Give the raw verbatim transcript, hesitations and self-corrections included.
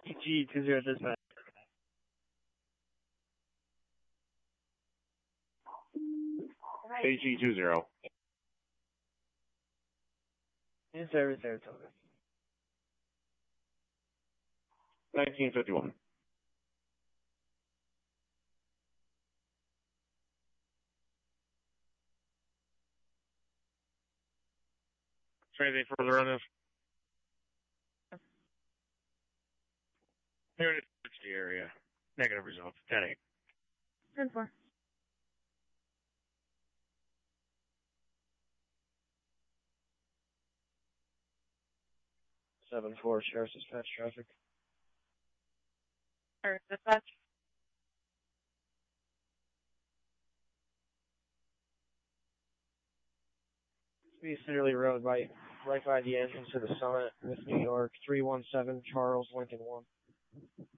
G two zero dispatch. A G two zero. In service, Saratoga. nineteen fifty-one. Is there anything further on this? Here it is, the area. Negative results. ten eight. ten four. seven four, Sheriff's Dispatch traffic. Or dispatch. East Italy Road, right, right by the entrance to the summit with New York, three one seven Charles Lincoln one.